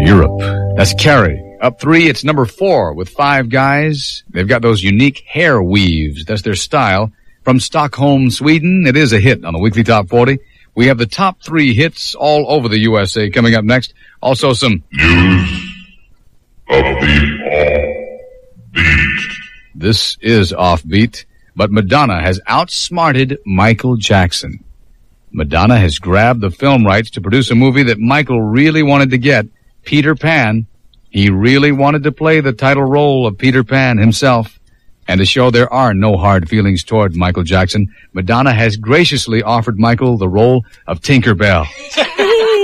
Europe. That's Carrie. Up 3, it's number 4 with 5 guys. They've got those unique hair weaves. That's their style. From Stockholm, Sweden, it is a hit on the Weekly Top 40. We have the top 3 hits all over the USA coming up next. Also some news of the offbeat. This is offbeat, but Madonna has outsmarted Michael Jackson. Madonna has grabbed the film rights to produce a movie that Michael really wanted to get, Peter Pan. He really wanted to play the title role of Peter Pan himself. And to show there are no hard feelings toward Michael Jackson, Madonna has graciously offered Michael the role of Tinker Bell.